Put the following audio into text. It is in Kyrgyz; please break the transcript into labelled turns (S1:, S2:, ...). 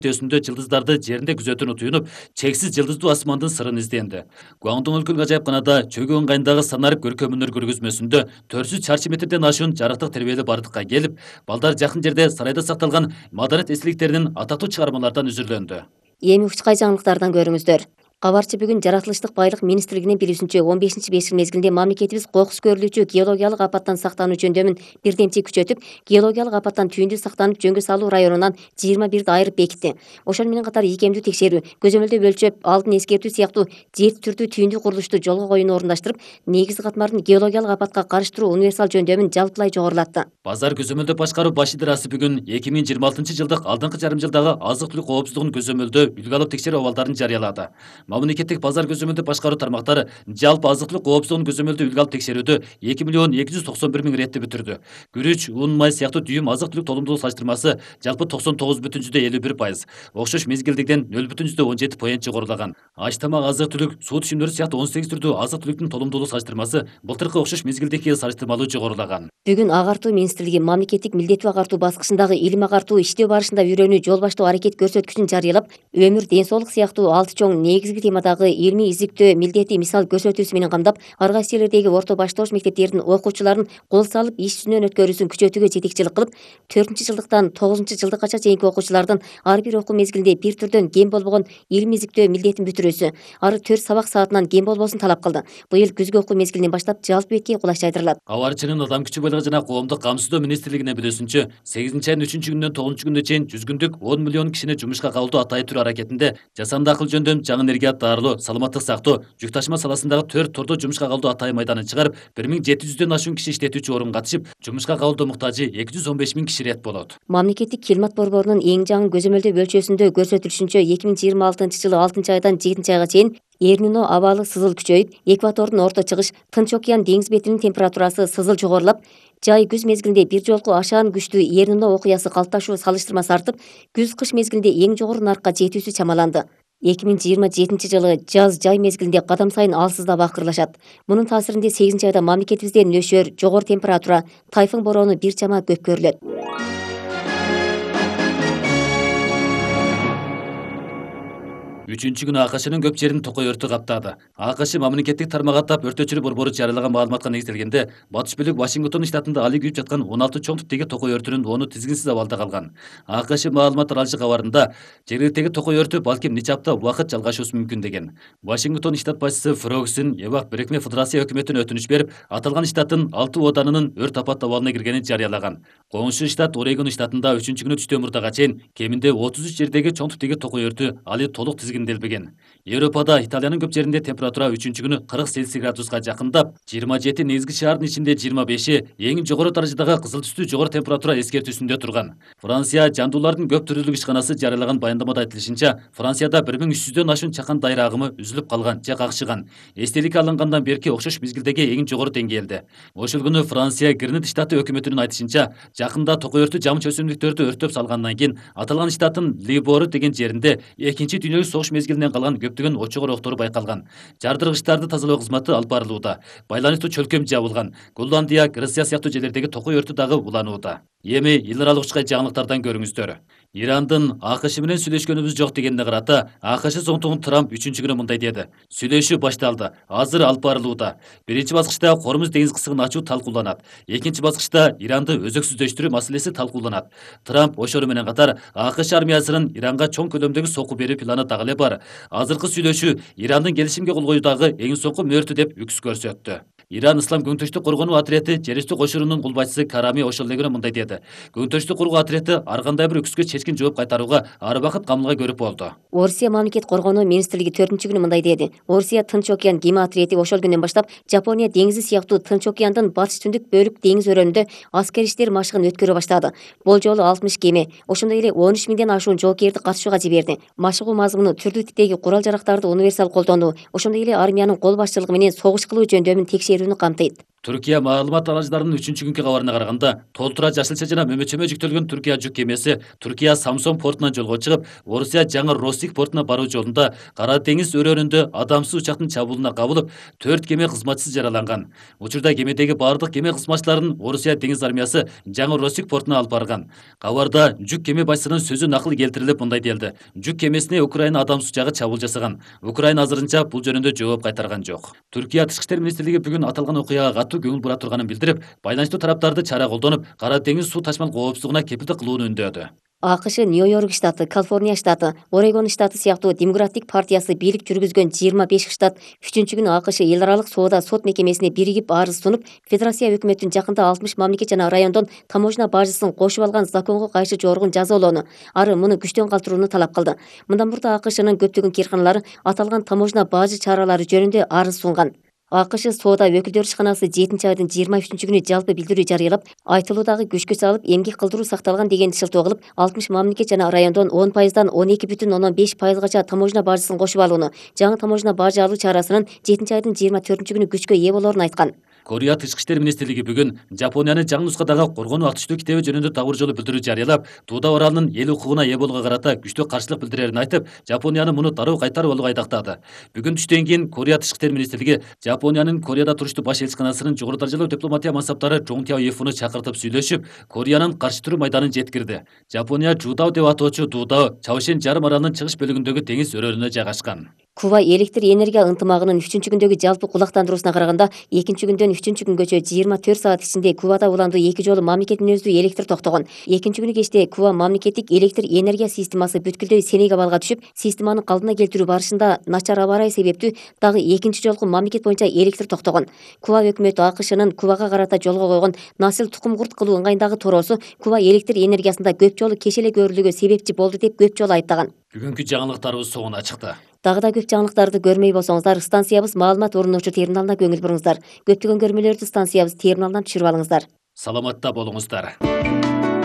S1: Өсүндө жылдыздарды жеринде күзөтүүнү туюнуп, чексиз жылдыздуу асмандын сырын изденди. Гуаңдун өлкөлүк ажайыпканада чөгүү ыңгайындагы санарип көркөм өнөр көргөзмөсүндө 400 чарчы метрден ашуун жарыктык тербелүү бардыкка келип, балдар жакын жерде сарайда сакталган маданият эстеликтеринин атактуу чыгармалардан үзүрлөндү.
S2: Эми учкай жаңылыктардан көрүңүздөр. Кабарчы бүгүн Жаратылыштык байлык министрлигинин билүүсүнчө 15-5 мезгилинде мамлекетибиз кокус көрүлүүчү геологиялык апаттан сактануу жөндөмүн бирдемчи күчөтүп, геологиялык апаттан түйүндү сактанып жөнгө салуу районунан 21 айырып бекитти. Ошону менен катар ийкемдүү текшерүү, көзөмөлдөө өлчөп, алдын эскертүү сыяктуу жети түрдүү түйүндү курулушту жолго коюуну орундаштырып, негизги катмардын геологиялык апатка карыштыруу универсал жөндөмүн жалпылай жогорулатты.
S1: Базар көзөмөлдөө башкаруу баш идарасы бүгүн 2026-жылдык алдыңкы жарым жылдагы азык-түлүк коопсуздугун көзөмөлдөө үлгү алып текшерүү абалдарын жарыялады. Мамлекеттик базар көзөмөлдөө башкаруу тармактары жалпы азык-түлүк коопсуздугун көзөмөлдөө үлгү алып текшерүүдө 2.291.000 иретти бүтүрдү. Күрүч, un, май сыяктуу дүйүм азык-түлүк толумдуулук салыштырмасы жалпы 99,51%, окшош мезгилдегиден 0,17% жогорулаган. Аш тамак азык-түлүк, суу түшүмдөрү сыяктуу 18 түрдүү азык-түлүктүн толумдуулук салыштырмасы былтыркы окшош мезгилдеги салыштырмалуу жогорулаган.
S2: Бүгүн агартуу министрлиги мамлекеттик милдеттүү агартуу баскычындагы илим агартуу иштөө барышында үйрөнүү жол баштоо аракет көрсөткүчүн жарыялап, өмүр, ден соолук сыяктуу 6 чоң негизги темадагы илимий изилдөө милдети мисал көрсөтүүсү менен камдап, ар кайсы жерлердеги орто баштоош мектептердин окуучуларын кол салып иш жүзүнөн өткөрүүсүн күчөтүүгө жетекчилик кылып, 4-жылдыктан 9-жылдыккача чейинки окуучулардын ар бир окуу мезгилинде бир түрдөн кем болбогон илим изилдөө милдетин бүтүрүүсү, ары 4 сабак саатынан кем болбосун талап кылды. Быйыл күзгү окуу мезгилинен баштап жалпы бетке кулаш жайдырылат.
S1: Кабарчынын Адам күчү байлыгы жана коомдук камсыздоо министрлигинин билүүсүнчө, 8-айдын 3-күнүнөн 9-күнүнө чейин 100 күндүк 10 миллион кишини жумушка кабылдоо атайын түрү аракетинде жасанды акыл жөндөм, жаңы энергия дарылоо, саламаттык сактоо, жүк ташыма саласындагы 4 тордо жумушка кабылдоо атайын майданын чыгарып, 1700дөн ашуун киши иштетүүчү орун катышып, жумушка кабылдоо муктажы 215.000 киши ирет болот.
S2: Мамлекеттик килмат борборунун эң жаңы көзөмөлдөө бөлчөсүндө көрсөтүлүшүнчө 2026-жылы 6-айдан 7-айга чейин Эрнино абалы сызыл күчөйүп, экватордун орто чыгыш, Тынч океан деңиз бетинин температурасы сызыл жогорулап, жай күз мезгилинде бир жолку ашаан күчтүү Эрнино окуясы калыпташуу салыштырмасы артып, күз-кыш мезгилинде эң жогору наркка жетүүсү чамаланды. 2027-жылы жаз-жай мезгилинде кадам сайын алсыздап акырылашат. Мунун таасиринде 8-айда мамлекетибизде нөшөр, жогору температура, тайфун бороону бир чама көп көрүлөт.
S1: 3-күнү АКШнын көп жерин токой өртү каптады. АКШ мамлекеттик тармак аттап өртөөчүлөр борбору жарыялаган маалыматка негизделгенде, батыш бөлүк Вашингтон штатында али күйүп жаткан 16 чоң типтеги токой өртүнүн оны тизгинсиз абалда калган. АКШ маалымат таралышы кабарында жергиликтеги токой өртү балким нече апта убакыт жалгашуусу мүмкүн деген. Вашингтон штат башчысы Фрогсин Эбак Бирикме Федерация өкмөтүнө өтүнүч берип, аталган штаттын 6 оданынын өрт апат абалына киргенин жарыялаган. Коңшу штат Орегон штатында 3-күнү түштө мурдага чейин кеминде 33 жердеги чоң типтеги токой өртү али толук тизгинделбеген. Европада Италиянын көп жеринде температура 3-күнү 40 Цельсий градуска жакындап, 27 негизги шаардын ичинде 25-и эң жогору даражадагы кызыл түстүү жогору температура эскертүүсүндө турган. Франция жандуулардын көп түрдүүлүк ишканасы жарыялаган баяндамада айтылышынча, Францияда 1300дөн ашуун чакан дайыр агымы үзүлүп калган же какшыган. Эстеликке алынгандан берки окшош мезгилдеги эң жогору деңгээлде. Ошол күнү Франция Гринит штаты өкмөтүнүн айтышынча, жакында токой өртү жамыч өсүмдүктөрдү өрттөп салгандан кийин аталган штаттын Либору деген жеринде экинчи дүйнөлүк согуш мезгилинен калган көптөгөн очогор октору байкалган. Жардыргычтарды тазалоо кызматы алып барылууда. Байланыштуу чөлкөм жабылган. Голландия, Греция сыяктуу жерлердеги токой өртү дагы уланууда. Эми эл аралык учкай жаңылыктардан көрүңүздөр. Ирандын АКШ менен сүйлөшкөнүбүз жок дегенине карата, АКШ соңтугун Трамп 3-күнү мындай деди. Сүйлөшүү башталды. Азыр алып барылууда. Биринчи баскычта Кормуз деңиз кысыгын ачуу талкууланат. Экинчи баскычта Иранды өзөксүздөштүрүү маселеси талкууланат. Трамп ошону менен катар АКШ армиясынын Иранга чоң көлөмдөгү сокку берүү планы дагы эле бар. Азыркы сүйлөшүү Ирандын келишимге кол коюудагы эң соңку мөөртү деп үкс көрсөттү. Иран Ислам көңтөштүк коргонуу отряды Жерүстү кошунунун кулбачысы Карами ошол эле күнү мындай деди. Көңтөштүк коргоо отряды ар кандай бир үкүскө чечкин жооп кайтарууга ар убакыт камылга көрүп болду.
S2: Орусия мамлекет коргонуу министрлиги 4-күнү мындай деди. Орусия Тынч океан кеме отряды ошол күндөн баштап Жапония деңизи сыяктуу Тынч океандын батыш түндүк бөлүк деңиз өрөөнүндө аскер иштер машыгын өткөрө баштады. Бул жолу 60 кеме, ошондой эле 13.000ден ашуун жоокерди катышууга жиберди. Машыгуу мазмуну түрдүү типтеги курал жарактарды универсал колдонуу, ошондой эле армиянын кол башчылыгы менен согуш кылуу жөндөмүн текшерүү берүүнү камтыйт.
S1: Түркия маалымат алажыларынын 3-күнкү кабарына караганда, толтура жашылча жана мөмөчөмө жүктөлгөн Түркия жүк кемеси Түркия Самсон портунан жолго чыгып, Орусия жаңы Ростик портуна баруу жолунда Кара деңиз өрөөнүндө адамсыз учактын чабуулуна кабылып, 4 кеме кызматчысы жараланган. Учурда кемедеги бардык кеме кызматчыларын Орусия деңиз армиясы жаңы Ростик портуна алып барган. Кабарда жүк кеме башчысынын сөзү накыл келтирилип, мындай делди: жүк кемесине Украина адамсыз учагы чабуул жасаган. Украина азырынча бул жөнүндө жооп кайтарган жок. Түркия Тышкы иштер министрлиги бүгүн аталган окуяга көңүл бура турганын билдирип, байланыштуу тараптарды чара колдонуп, Кара деңиз суу ташмал коопсуздугуна кепилдик кылууну үндөөдү.
S2: АКШ Нью-Йорк штаты, Калифорния штаты, Орегон штаты сыяктуу Демократик партиясы бийлик жүргүзгөн 25 штат 3-күнү АКШ эл аралык соода сот мекемесине биригип арыз сунуп, Федерация өкмөтүн жакында 60 мамлекет жана райондон таможня бажысын кошуп алган законго кайшы жоргун жазалоону, ары муну күчтөн калтырууну талап кылды. Мындан мурда АКШнын көптөгөн кирканалары аталган таможня бажы чаралары жөнүндө арыз сунган. АКШ соода өкүлдөр ишканасы 7-айдын 23-күнү жалпы билдирүү жарыялап, айтылуудагы күчкө салып, эмгек кылдыруу сакталган деген шылтоо кылып, 60 мамлекет жана райондон 10%дан 12,15%гача таможня бажысын кошуп алууну, жаңы таможня бажы алуу чарасынын 7-айдын 24-күнү күчкө ээ болоорун айткан.
S1: Корея Тышкы иштер министрлиги бүгүн Жапониянын жаңы нускадагы коргонуу актүштүү китеби жөнүндө дагы бир жолу билдирүү жарыялап, Тууда аралынын эл укугуна ээ болууга карата күчтүү каршылык билдирерин айтып, Жапонияны муну дароо кайтарып алууга айдактады. Бүгүн түштөн кийин Корея Тышкы иштер министрлиги Жапониянын Кореяда туруштуу баш элчиканасынын жогору даражалуу дипломатия мансаптары Чоң Тяо Ефуну чакыртып сүйлөшүп, Кореянын каршы туруу майданын жеткирди. Жапония Жудао деп атоочу Дудао Чаошен жарым аралынын чыгыш бөлүгүндөгү деңиз өрөөнүнө жайгашкан.
S2: Куба электр энергия ынтымагынын 3-күндөгү жалпы кулактандыруусуна караганда, 2-күндөн 3-күнгөчө 24 саат ичинде Кубада уланду 2 жолу мамлекет мүнөздүү электр токтогон. 2-күнү кечте Куба мамлекеттик электр энергия системасы бүткүлдөй сенек абалга түшүп, системаны калдына келтирүү барышында начар аба ырайы себептүү дагы 2 жолку мамлекет боюнча электр токтогон. Куба өкмөтү АКШнын Кубага карата жолго койгон насыл тукум курт кылуу ыңгайындагы тороосу Куба электр энергиясында көп жолу кешеле көрүлүүгө себепчи болду деп көп жолу айыптаган.
S1: Бүгүнкү жаңылыктарыбыз соңуна чыкты.
S2: Дагы да көп жаңылыктарды көрмөй болсоңуздар, станциябыз маалымат орунуучу терминалына көңүл буруңуздар. Көптөгөн көрмөлөрдү станциябыз терминалынан түшүрүп алыңыздар.
S1: Саламатта болуңуздар.